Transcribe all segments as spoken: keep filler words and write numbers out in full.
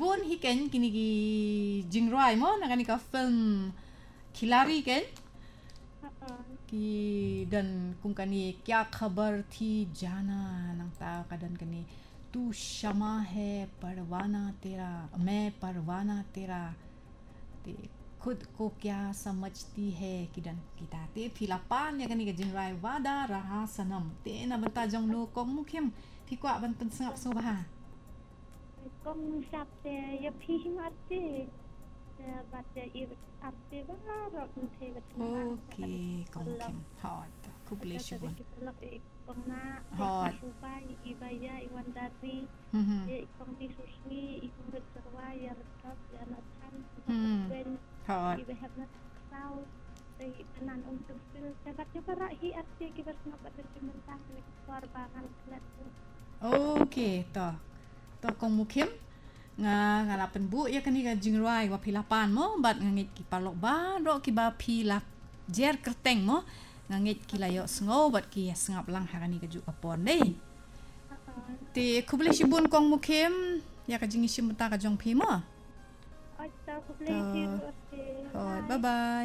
bun hi ken kini gi jingrai mo na kani ka film खिलाड़ी के कि dan kung kani क्या खबर थी जाना नंगता कदन कनी तू शमा है परवाना तेरा मैं परवाना तेरा ते खुद को क्या समझती है किdan kita te filapan ya kani ke jingrai wada raha sanam te na banta jong no kong mukhim phi kwa ban pen sangap so ba kong sap te ya phi mate baca ir arte barat mungkin okey kong hot ku boleh cuba pernah hot supaya ibaya iwan dari ikong di susmi ikong berserwa ya rekap ya natan ben hot ibe have not tahu dari penan untuk bil dapat para hi arte kita semua pada sementara ni korban kelat okey to to kong mukhim nga ngalapan bu ya kani ga jingrai wa pilapan mo bat ngit ki palok ba ro ki ba pilak jer kerteng mo ngit ki layo sngo bat ki sngap lang harani ga ju apon dei ti kubli shibun kong mukim ya ka jingi shimta ka jong pi mo acha kubli hot bye bye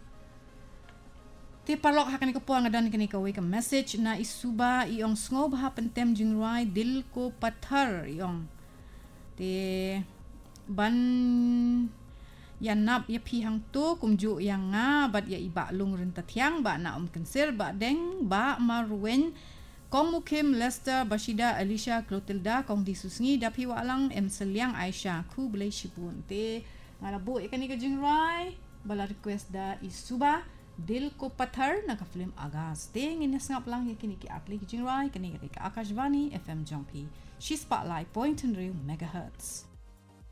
ti palok hakani ko puang adan kani ka we ka message na isuba iong sngo ba pentem jingrai dil ko pathar iong te ban yan nap ya pi hang tu kumju yang nga bat ya iba lung rin tathyang ba na om kanser ba deng ba marwen kong mukim Lester Bashida Alicia Clotilda kong disusngi dapi walang em seliang Aisha ku belai shibun te ngalabu ikan ni kajing rai bala request da isuba dil ko pathar na ka film agas te ngin ngap lang yakini ki atli kajing rai kani ka Akashvani F M Jongpi She Spotlight point and real megahertz.